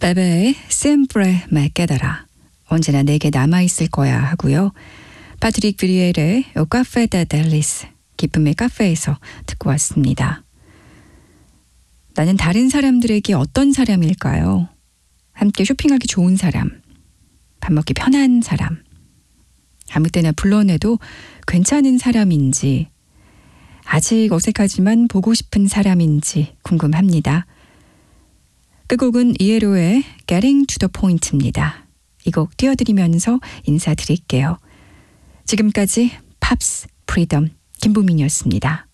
베베의 Siempre me quedará. 언제나 내게 남아있을 거야 하고요. 파트릭 비리엘의 O Café de Délices, 기쁨의 카페에서 듣고 왔습니다. 나는 다른 사람들에게 어떤 사람일까요? 함께 쇼핑하기 좋은 사람, 밥 먹기 편한 사람, 아무 때나 불러내도 괜찮은 사람인지, 아직 어색하지만 보고 싶은 사람인지 궁금합니다. 끝곡은 이에로의 Getting to the Point입니다. 이 곡 띄워드리면서 인사드릴게요. 지금까지 팝스 프리덤 김보민이었습니다.